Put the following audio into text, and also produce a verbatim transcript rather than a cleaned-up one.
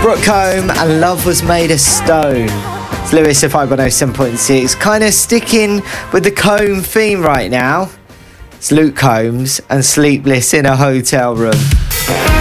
Brooke Combe and Love Was Made of Stone. It's Lewis at five one oh seven point six. Kind of sticking with the Combe theme right now. It's Luke Combs and Sleepless in a Hotel Room.